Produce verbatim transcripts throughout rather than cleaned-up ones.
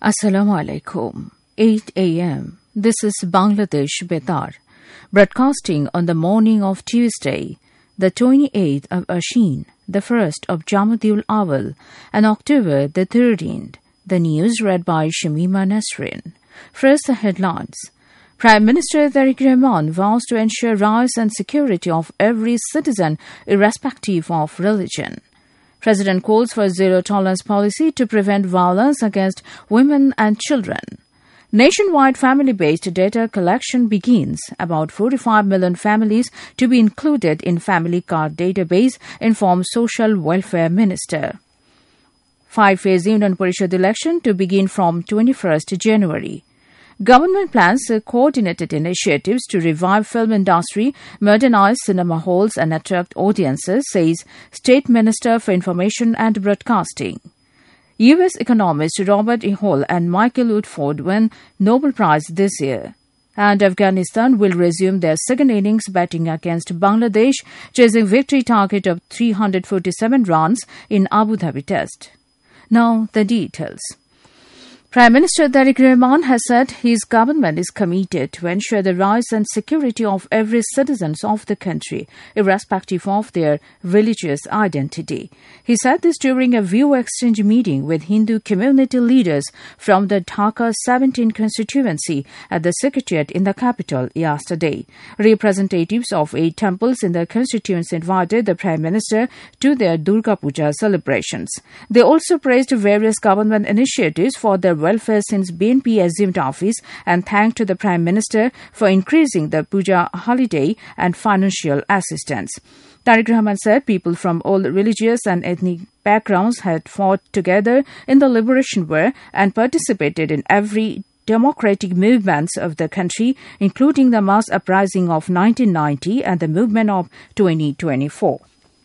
Assalamu alaikum. eight a.m. This is Bangladesh Betar, broadcasting on the morning of Tuesday, the twenty-eighth of Ashin, the first of Jamadil Awal, and October the thirteenth. The news read by Shamima Nasrin. First, the headlines. Prime Minister Tariq Rahman vows to ensure rights and security of every citizen, irrespective of religion. President calls for zero-tolerance policy to prevent violence against women and children. Nationwide family-based data collection begins. About forty-five million families to be included in family card database, informs Social Welfare Minister. Five-phase Union Parishad election to begin from twenty-first January. Government plans coordinated initiatives to revive film industry, modernize cinema halls and attract audiences, says State Minister for Information and Broadcasting. U S economists Robert E. Hall and Michael Woodford won Nobel Prize this year. And Afghanistan will resume their second innings batting against Bangladesh, chasing victory target of three hundred forty-seven runs in Abu Dhabi Test. Now the details. Prime Minister Tariq Rahman has said his government is committed to ensure the rights and security of every citizen of the country, irrespective of their religious identity. He said this during a view exchange meeting with Hindu community leaders from the Dhaka seventeenth constituency at the Secretariat in the capital yesterday. Representatives of eight temples in the constituency invited the Prime Minister to their Durga Puja celebrations. They also praised various government initiatives for their welfare since B N P assumed office and thanked the Prime Minister for increasing the Puja holiday and financial assistance. Tariq Rahman said people from all religious and ethnic backgrounds had fought together in the Liberation War and participated in every democratic movements of the country, including the mass uprising of nineteen ninety and the movement of twenty twenty-four.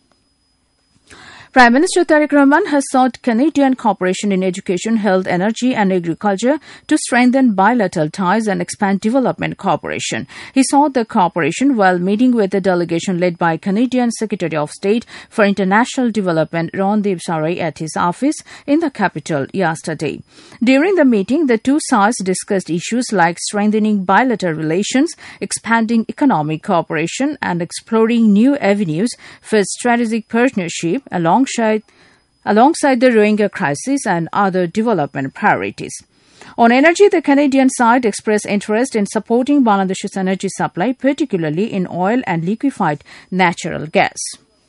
Prime Minister Tariq Rahman has sought Canadian cooperation in education, health, energy and agriculture to strengthen bilateral ties and expand development cooperation. He sought the cooperation while meeting with a delegation led by Canadian Secretary of State for International Development Randeep Sarai at his office in the capital yesterday. During the meeting, the two sides discussed issues like strengthening bilateral relations, expanding economic cooperation and exploring new avenues for strategic partnership along Alongside, alongside the Rohingya crisis and other development priorities. On energy, the Canadian side expressed interest in supporting Bangladesh's energy supply, particularly in oil and liquefied natural gas.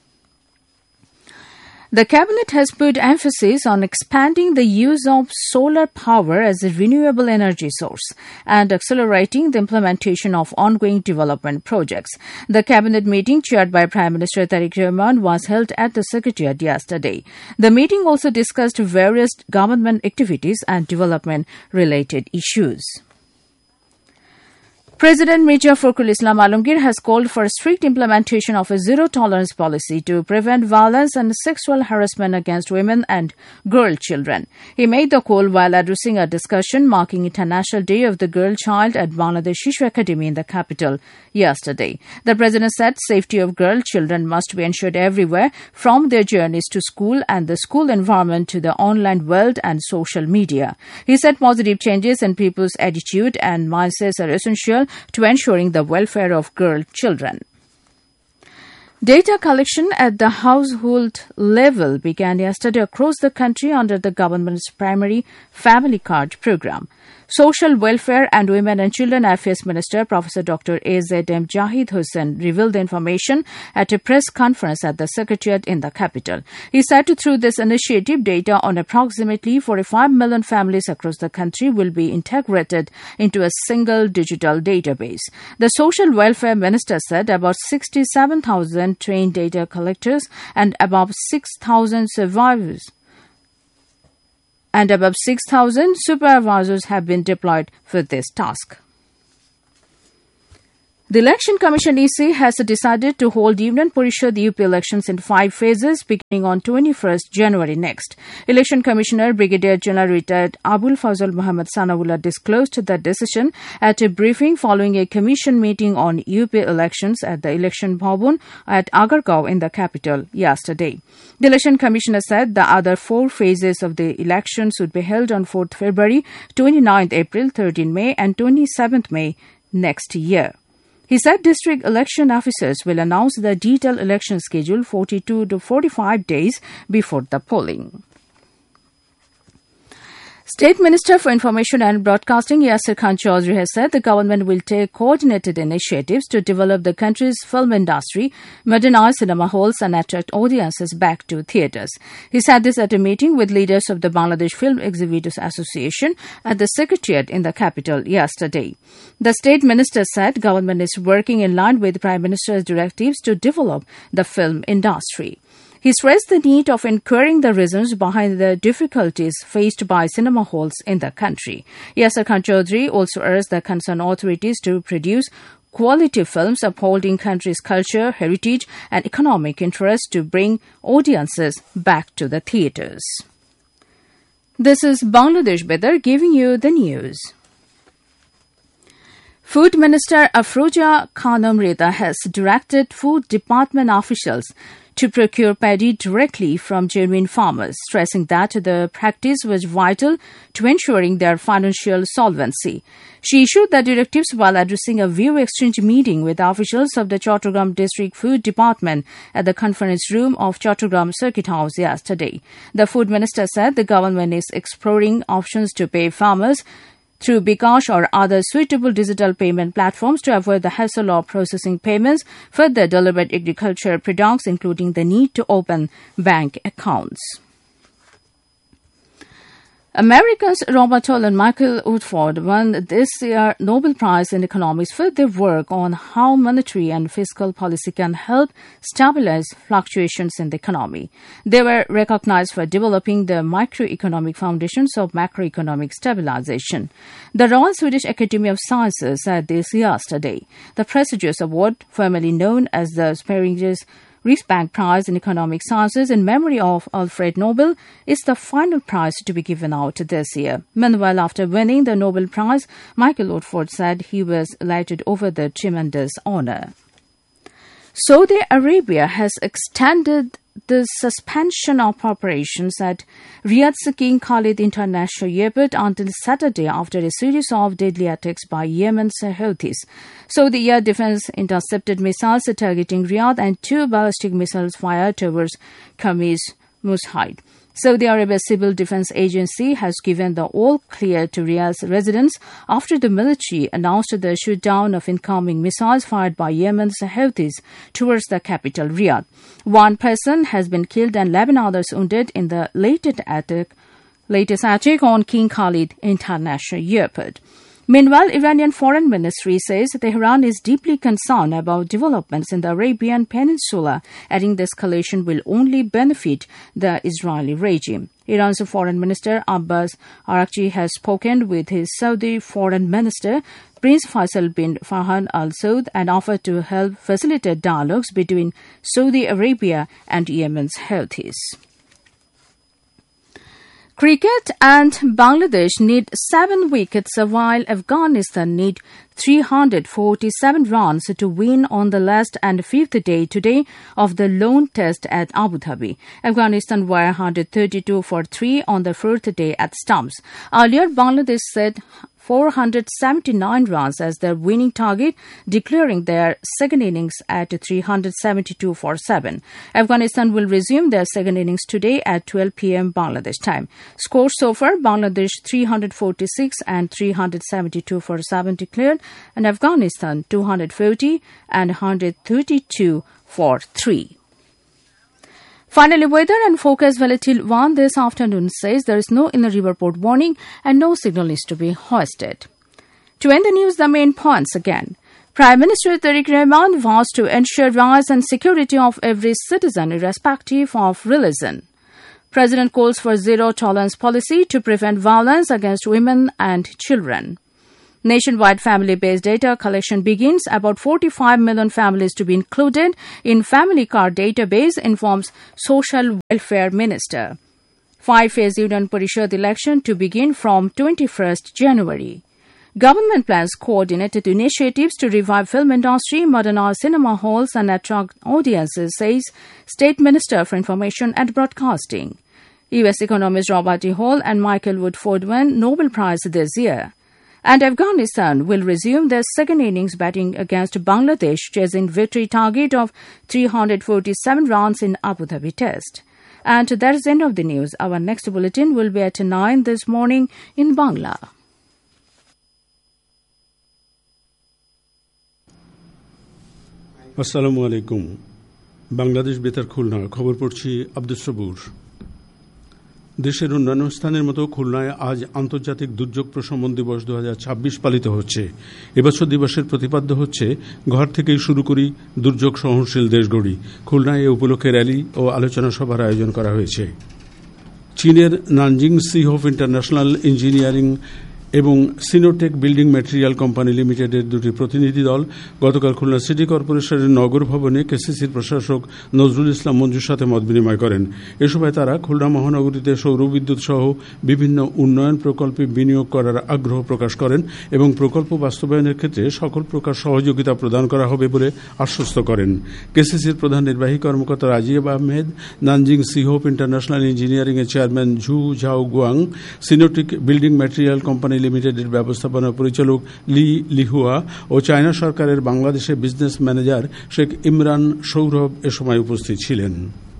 The Cabinet has put emphasis on expanding the use of solar power as a renewable energy source and accelerating the implementation of ongoing development projects. The Cabinet meeting chaired by Prime Minister Tariq Rahman was held at the Secretariat yesterday. The meeting also discussed various government activities and development-related issues. President Mirza Fakhrul Islam Alamgir has called for strict implementation of a zero-tolerance policy to prevent violence and sexual harassment against women and girl children. He made the call while addressing a discussion marking International Day of the Girl Child at Bangladesh Shishu Academy in the capital yesterday. The President said safety of girl children must be ensured everywhere, from their journeys to school and the school environment to the online world and social media. He said positive changes in people's attitude and mindsets are essential to ensuring the welfare of girl children. Data collection at the household level began yesterday across the country under the government's primary family card program. Social Welfare and Women and Children Affairs Minister Professor Doctor A Z M Jahid Hussain revealed the information at a press conference at the Secretariat in the capital. He said through this initiative, data on approximately forty-five million families across the country will be integrated into a single digital database. The Social Welfare Minister said about sixty-seven thousand trained data collectors and about six thousand survivors and above six thousand supervisors have been deployed for this task. The Election Commission E C has decided to hold Union Parishad U P elections in five phases beginning on twenty-first January next. Election Commissioner Brigadier General Retired Abul Fazl Muhammad Sanawullah disclosed the decision at a briefing following a commission meeting on U P elections at the Election Bhavan at Agargaon in the capital yesterday. The Election Commissioner said the other four phases of the elections would be held on fourth February, twenty-ninth April, thirteenth May and twenty-seventh May next year. He said district election officers will announce the detailed election schedule forty-two to forty-five days before the polling. State Minister for Information and Broadcasting Yasir Khan Chaudhry has said the government will take coordinated initiatives to develop the country's film industry, modernize cinema halls and attract audiences back to theatres. He said this at a meeting with leaders of the Bangladesh Film Exhibitors Association at the Secretariat in the capital yesterday. The State Minister said government is working in line with Prime Minister's directives to develop the film industry. He stressed the need of inquiring the reasons behind the difficulties faced by cinema halls in the country. Yasir Khan Chaudhry also urged the concerned authorities to produce quality films upholding country's culture, heritage and economic interests to bring audiences back to the theatres. This is Bangladesh Bedar giving you the news. Food Minister Afroja Khanum Reza has directed food department officials to procure paddy directly from genuine farmers, stressing that the practice was vital to ensuring their financial solvency. She issued the directives while addressing a view exchange meeting with officials of the Chattogram District Food Department at the conference room of Chattogram Circuit House yesterday. The Food Minister said the government is exploring options to pay farmers through bKash or other suitable digital payment platforms to avoid the hassle of processing payments for the delivered agricultural products, including the need to open bank accounts. Americans Robert Hull and Michael Woodford won this year's Nobel Prize in Economics for their work on how monetary and fiscal policy can help stabilize fluctuations in the economy. They were recognized for developing the microeconomic foundations of macroeconomic stabilization. The Royal Swedish Academy of Sciences said this yesterday. The prestigious award, formerly known as the Sveriges Riksbank Prize in Economic Sciences in memory of Alfred Nobel, is the final prize to be given out this year. Meanwhile, after winning the Nobel Prize, Michael Woodford said he was elated over the tremendous honor. Saudi Arabia has extended the suspension of operations at Riyadh's King Khalid International Airport until Saturday after a series of deadly attacks by Yemen's Houthis. Saudi Air Defense intercepted missiles targeting Riyadh and two ballistic missiles fired towards Khamis Mushaid. Saudi Arabia's Civil Defense Agency has given the all-clear to Riyadh's residents after the military announced the shoot-down of incoming missiles fired by Yemen's Houthis towards the capital, Riyadh. One person has been killed and eleven others wounded in the latest attack, latest attack on King Khalid International Airport. Meanwhile, Iranian Foreign Ministry says Tehran is deeply concerned about developments in the Arabian Peninsula, adding the escalation will only benefit the Israeli regime. Iran's Foreign Minister Abbas Araghchi has spoken with his Saudi Foreign Minister Prince Faisal bin Farhan Al Saud and offered to help facilitate dialogues between Saudi Arabia and Yemen's Houthis. Cricket and Bangladesh need seven wickets while Afghanistan need three hundred forty-seven runs to win on the last and fifth day today of the lone test at Abu Dhabi. Afghanistan were one hundred thirty-two for three on the fourth day at stumps. Earlier, Bangladesh set four hundred seventy-nine runs as their winning target, declaring their second innings at three hundred seventy-two for seven. Afghanistan will resume their second innings today at twelve p.m. Bangladesh time. Scores so far, Bangladesh three hundred forty-six and three hundred seventy-two for seven declared, and Afghanistan two hundred forty and one hundred thirty-two for three. Finally, weather and forecast Velatil one this afternoon says there is no inner river port warning and no signal is to be hoisted. To end the news, the main points again. Prime Minister Tariq Rahman vows to ensure rights and security of every citizen irrespective of religion. President calls for zero tolerance policy to prevent violence against women and children. Nationwide family-based data collection begins. About forty-five million families to be included in family card database, informs Social Welfare Minister. Five-phase Union Parishad election to begin from twenty-first January. Government plans coordinated initiatives to revive film industry, modernize cinema halls and attract audiences, says State Minister for Information and Broadcasting. U S economists Robert E. Hall and Michael Woodford won Nobel Prize this year. And Afghanistan will resume their second innings batting against Bangladesh, chasing victory target of three hundred forty-seven runs in Abu Dhabi Test. And that is the end of the news. Our next bulletin will be at nine this morning in Bangla. আসসালামু আলাইকুম। বাংলাদেশ বেতার খুলনা খবর পড়ছি আব্দুস সবুর। দেশের অন্যান্য স্থানের মতো খুলনায় আজ আন্তর্জাতিক দুর্যোগ প্রশমন দিবস দু হাজার ছাব্বিশ পালিত হচ্ছে। এবছর দিবসের প্রতিপাদ্য হচ্ছে ঘর থেকেই শুরু করি, দুর্যোগ সহনশীল দেশ গড়ি। খুলনায় এ উপলক্ষে র্যালি ও আলোচনা সভার আয়োজন করা হয়েছে। চীনের নানজিং সিহোফ ইন্টারন্যাশনাল ইঞ্জিনিয়ারিং এবং সিনোটেক বিল্ডিং ম্যাটেরিয়াল কোম্পানি লিমিটেডের দুটি প্রতিনিধি দল গতকাল খুলনা সিটি কর্পোরেশনের নগর ভবনে কেসিসির প্রশাসক নজরুল ইসলাম মঞ্জুর সাথে মত বিনিময় করেন। এ সময় তারা খুলনা মহানগরীতে সৌরবিদ্যুৎ সহ বিভিন্ন উন্নয়ন প্রকল্পে বিনিয়োগ করার আগ্রহ প্রকাশ করেন এবং প্রকল্প বাস্তবায়নের ক্ষেত্রে সকল প্রকার সহযোগিতা প্রদান করা হবে বলে আশ্বস্ত করেন। কেসিসির প্রধান নির্বাহী কর্মকর্তা Rajib Ahmed, Nanjing সিহোপ international engineering এর চেয়ারম্যান ঝু ঝাও গুয়াং, সিনোটেক বিল্ডিং ম্যাটেরিয়াল কোম্পানি লিমিটেডের ব্যবস্থাপনা পরিচালক লি লিহুয়া ও চায়না সরকারের বাংলাদেশে বিজনেস ম্যানেজার শেখ ইমরান সৌরভ এ সময় উপস্থিত ছিলেন।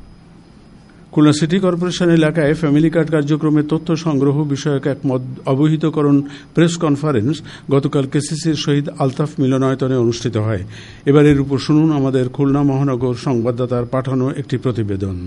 খুলনা সিটি কর্পোরেশন এলাকায় ফ্যামিলি কার্ড কার্যক্রমের তথ্য সংগ্রহ বিষয়ক এক অবহিতকরণ প্রেস কনফারেন্স গতকাল কেসিসির শহীদ আলতাফ মিলনায়তনে অনুষ্ঠিত হয়। এবার এর উপর শুনুন আমাদের খুলনা মহানগর সংবাদদাতার পাঠানো একটি প্রতিবেদন।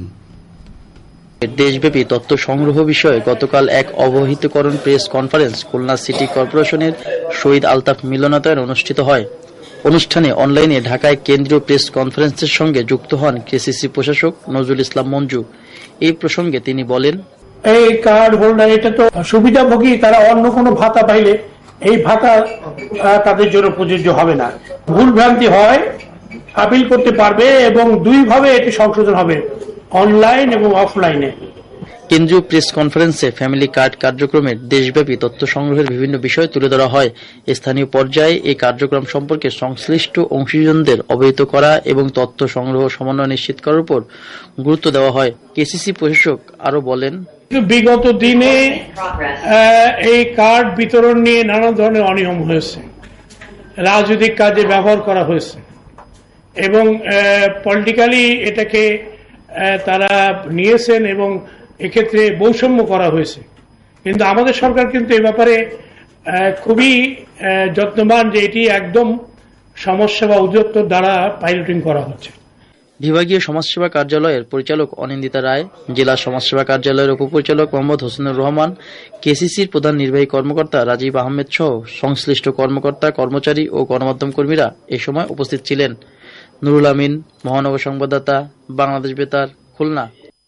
দেশব্যাপী তথ্য সংগ্রহ বিষয়ে গতকাল এক অবহিতকরণ প্রেস কনফারেন্স খুলনা সিটি কর্পোরেশনের শহীদ আলতাফ মিলনায়তনে অনুষ্ঠিত হয়। অনুষ্ঠানে অনলাইনে ঢাকায় কেন্দ্রীয় প্রেস কনফারেন্সের সঙ্গে যুক্ত হন কেসিসি প্রশাসক নজরুল ইসলাম মঞ্জু। এই প্রসঙ্গে তিনি বলেন, এই কার্ড হোল্ডার এটা তো সুবিধাভোগী, তারা অন্য কোনো ভাতা পাইলে এই ভাতা তাদের জন্য প্রযোজ্য হবে না। ভুল ভ্রান্তি হয় আপিল করতে পারবে এবং দুই ভাবে এটি সংশোধন হবে, অনলাইন এবং অফলাইনে। কেন্দ্রীয় প্রেস কনফারেন্সে ফ্যামিলি কার্ড কার্যক্রমের দেশব্যাপী তথ্য সংগ্রহের বিভিন্ন বিষয় তুলে ধরা হয়। স্থানীয় পর্যায়ে এই কার্যক্রম সম্পর্কে সংশ্লিষ্ট অংশীজনদের অবহিত করা এবং তথ্য সংগ্রহ সমন্বয় নিশ্চিত করার উপর গুরুত্ব দেওয়া হয়। কেসিসি প্রশাসক আরো বলেন, বিগত দিনে এই কার্ড বিতরণ নিয়ে নানা ধরনের অনিয়ম হয়েছে, রাজনৈতিক কাজে ব্যবহার করা হয়েছে এবং পলিটিক্যালি এটাকে তারা নিয়েছেন এবং এক্ষেত্রে বৈষম্য করা হয়েছে। কিন্তু আমাদের সরকার কিন্তু এ ব্যাপারে খুবই যত্নবান যে এটি একদম সমাজসেবা অধিদপ্তর দ্বারা পাইলটিং করা হচ্ছে। বিভাগীয় সমাজসেবা কার্যালয়ের পরিচালক অনিন্দিতা রায়, জেলা সমাজসেবা কার্যালয়ের উপপরিচালক মোহাম্মদ হোসেনুর রহমান, কেসিসির প্রধান নির্বাহী কর্মকর্তা রাজিব আহমেদ সহ সংশ্লিষ্ট কর্মকর্তা, কর্মচারী ও গণমাধ্যম কর্মীরা এ সময় উপস্থিত ছিলেন। নুরুল আমিন, মহানগর সংবাদদাতা, বাংলাদেশ বেতার, খুলনা।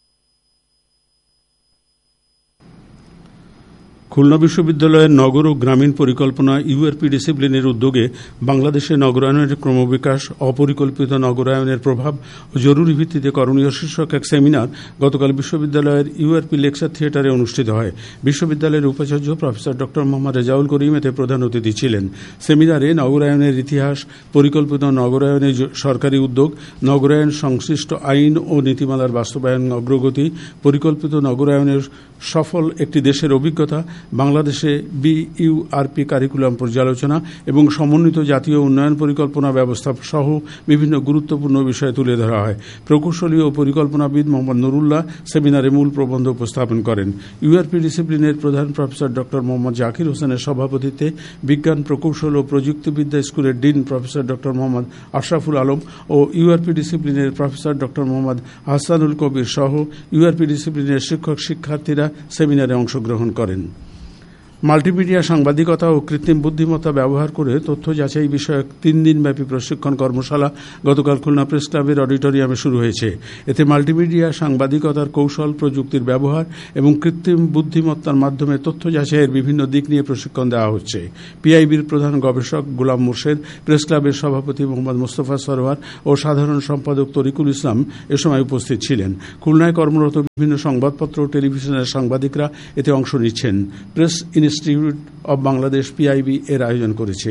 খুলনা বিশ্ববিদ্যালয়ের নগর ও গ্রামীণ পরিকল্পনা ইউআরপি ডিসিপ্লিনের উদ্যোগে বাংলাদেশে নগরায়নের ক্রমবিকাশ, অপরিকল্পিত নগরায়নের প্রভাব ও জরুরি ভিত্তিতে করণীয় শীর্ষক এক সেমিনার গতকাল বিশ্ববিদ্যালয়ের ইউআরপি লেকচার থিয়েটারে অনুষ্ঠিত হয়। বিশ্ববিদ্যালয়ের উপাচার্য প্রফেসর ডক্টর মোহাম্মদ রেজাউল করিম এতে প্রধান অতিথি ছিলেন। সেমিনারে নগরায়নের ইতিহাস, পরিকল্পিত নগরায়নের সরকারি উদ্যোগ, নগরায়ন সংশ্লিষ্ট আইন ও নীতিমালার বাস্তবায়ন অগ্রগতি, পরিকল্পিত নগরায়নের সফল একটি দেশের অভিজ্ঞতা, বাংলাদেশে বিইউআরপি কারিকুলাম পর্যালোচনা এবং সমন্বিত জাতীয় উন্নয়ন পরিকল্পনা ব্যবস্থা সহ বিভিন্ন গুরুত্বপূর্ণ বিষয় তুলে ধরা হয়। প্রকৌশলী ও পরিকল্পনাবিদ মোহাম্মদ নুরুল্লাহ সেমিনারে মূল প্রবন্ধ উপস্থাপন করেন। ইউআরপি ডিসিপ্লিনের প্রধান প্রফেসর ডক্টর মোহাম্মদ জাকির হোসেনের সভাপতিত্বে বিজ্ঞান, প্রকৌশল ও প্রযুক্তিবিদ্যা স্কুলের dean professor doctor Mohammad Ashraful Alam ও URP ডিসিপ্লিনের professor doctor Mohammad Hasanul কবির সহ ইউআরপি ডিসিপ্লিনের শিক্ষক শিক্ষার্থীরা সেমিনারে অংশগ্রহণ করেন। মাল্টিমিডিয়া সাংবাদিকতা ও কৃত্রিম বুদ্ধিমত্তা ব্যবহার করে তথ্য যাচাই বিষয়ক তিন দিনব্যাপী প্রশিক্ষণ কর্মশালা গতকাল খুলনা প্রেস ক্লাবের অডিটোরিয়ামে শুরু হয়েছে। এতে মাল্টিমিডিয়া সাংবাদিকতার কৌশল, প্রযুক্তির ব্যবহার এবং কৃত্রিম বুদ্ধিমত্তার মাধ্যমে তথ্য যাচাইয়ের বিভিন্ন দিক নিয়ে প্রশিক্ষণ দেওয়া হচ্ছে। পিআইবির প্রধান গবেষক গোলাম মোর্শেদ, প্রেস ক্লাবের সভাপতি মোহাম্মদ মোস্তফা সরোয়ার ও সাধারণ সম্পাদক তরিকুল ইসলাম এ সময় উপস্থিত ছিলেন। খুলনায় কর্মরত বিভিন্ন সংবাদপত্র ও টেলিভিশনের সাংবাদিকরা এতে অংশ নিচ্ছেন। Press institute of Bangladesh PIB এর আয়োজন করেছে।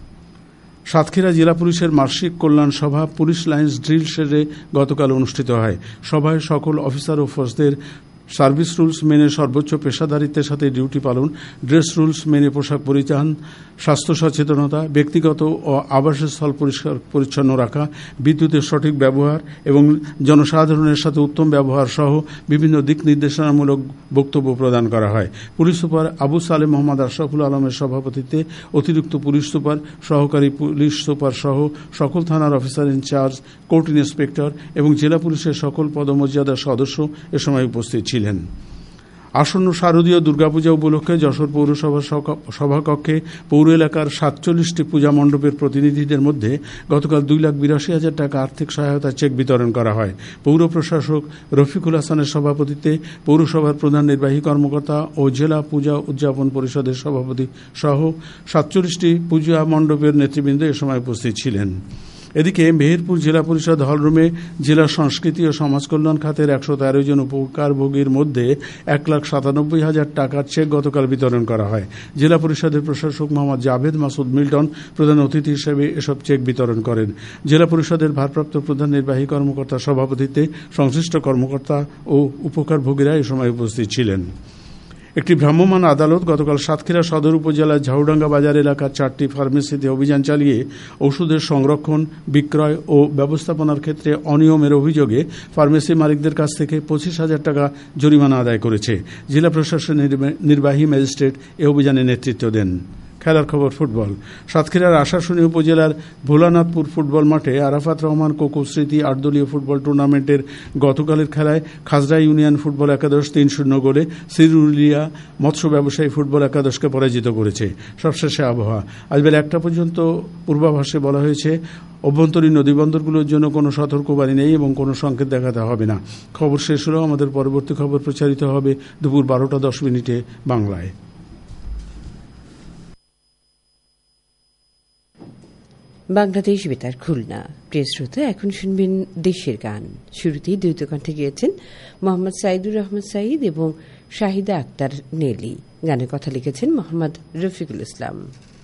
সাতক্ষীরা জেলা পুলিশের মাসিক কল্যাণ সভা পুলিশ লাইন্স ড্রিল শেডে গতকাল অনুষ্ঠিত হয়। সভায় সকল অফিসার ও ফোর্সদের সার্ভিস রুলস মেনে সর্বোচ্চ পেশাদারিত্বের সাথে ডিউটি পালন, ড্রেস রুলস মেনে পোশাক পরিধান, স্বাস্থ্য সচেতনতা, ব্যক্তিগত ও আবাসস্থল পরিষ্কার পরিচ্ছন্ন রাখা, বিদ্যুতের সঠিক ব্যবহার এবং জনসাধারণের সাথে উত্তম ব্যবহার সহ বিভিন্ন দিক নির্দেশনামূলক বক্তব্য প্রদান করা হয়। পুলিশ সুপার আবু সালেম মোহাম্মদ আশরাফুল আলমের সভাপতিত্বে অতিরিক্ত পুলিশ সুপার, সহকারী পুলিশ সুপার সহ সকল থানার অফিসার ইনচার্জ, কোর্ট ইন্সপেক্টর এবং জেলা পুলিশের সকল পদমর্যাদার সদস্য এ সময় উপস্থিত ছিলেন। আসন্ন শারদীয় দুর্গাপূজা উপলক্ষে যশোর পৌরসভার সভাকক্ষে পৌর এলাকার সাতচল্লিশটি পূজা মণ্ডপের প্রতিনিধিদের মধ্যে গতকাল দুই লাখ বিরাশি হাজার টাকা আর্থিক সহায়তা চেক বিতরণ করা হয়। পৌর প্রশাসক রফিকুল হাসানের সভাপতিত্বে পৌরসভার প্রধান নির্বাহী কর্মকর্তা ও জেলা পূজা উদযাপন পরিষদের সভাপতি সহ সাতচল্লিশটি পূজা মণ্ডপের নেতৃবৃন্দ এ সময় উপস্থিত ছিলেন। এদিকে মেহেরপুর জেলা পরিষদ হলরুমে জেলা সংস্কৃতি ও সমাজ কল্যাণ খাতের একশো তেরো জন উপকারভোগীর মধ্যে এক লাখ সাতানব্বই হাজার টাকার চেক গতকাল বিতরণ করা হয়। জেলা পরিষদের প্রশাসক মোহাম্মদ জাভেদ মাসুদ মিল্টন প্রধান অতিথি হিসেবে এসব চেক বিতরণ করেন। জেলা পরিষদের ভারপ্রাপ্ত প্রধান নির্বাহী কর্মকর্তার সভাপতিত্বে সংশ্লিষ্ট কর্মকর্তা ও উপকারভোগীরা এ সময় উপস্থিত ছিলেন। একটি ভ্রাম্যমাণ আদালত গতকাল সাতক্ষীরা সদর উপজেলার ঝাউডাঙ্গা বাজার এলাকার চারটি ফার্মেসিতে অভিযান চালিয়ে ওষুধের সংরক্ষণ, বিক্রয় ও ব্যবস্থাপনার ক্ষেত্রে অনিয়মের অভিযোগে ফার্মেসি মালিকদের কাছ থেকে পঁচিশ হাজার টাকা জরিমানা আদায় করেছে। জেলা প্রশাসনের নির্বাহী ম্যাজিস্ট্রেট এ অভিযানে নেতৃত্ব দেন। খেলার খবর ফুটবল। সাতক্ষীরার আশাশুনি উপজেলার ভোলানাথপুর ফুটবল মাঠে আরাফাত রহমান কোকো স্মৃতি আটদলীয় ফুটবল টুর্নামেন্টের গতকালের খেলায় খাজরা ইউনিয়ন ফুটবল একাদশ তিন শূন্য গোলে সিরুলিয়া মৎস্য ব্যবসায়ী ফুটবল একাদশকে পরাজিত করেছে। সবশেষে আবহাওয়া। আজ বেলা একটা পর্যন্ত পূর্বাভাসে বলা হয়েছে অভ্যন্তরীণ নদীবন্দরগুলোর জন্য কোনো সতর্কবাণী নেই এবং কোনো সংকেত দেখাতে হবে না। খবর শেষ হলেও আমাদের পরবর্তী খবর প্রচারিত হবে দুপুর বারোটা দশ মিনিটে বাংলায়। বাংলাদেশ বেতার খুলনা। প্রিয় শ্রোতা, এখন শুনবেন দেশের গান। শুরুতেই দ্বৈত কণ্ঠে গিয়েছেন মোহাম্মদ সাইদুর রহমান সাইদ এবং শাহিদা আক্তার নেলি। গানের কথা লিখেছেন মোহাম্মদ রফিকুল ইসলাম।